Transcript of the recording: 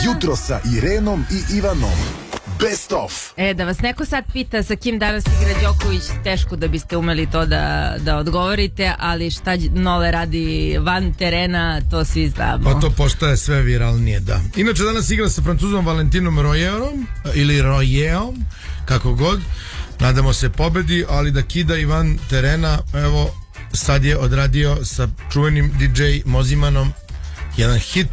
Jutro sa Irenom I Ivanom. Best of. Da vas neko sad pita sa kim danas igra Đoković, teško da biste umeli to da odgovorite, ali šta Nole radi van terena, to svi znamo. Pa to postaje sve viralnije, da. Inače danas igra sa Francuzom Valentinom Royerom ili Royerom, kako god. Nadamo se pobedi, ali da kida i van terena, evo sad je odradio sa čuvenim DJ Mozimanom jedan hit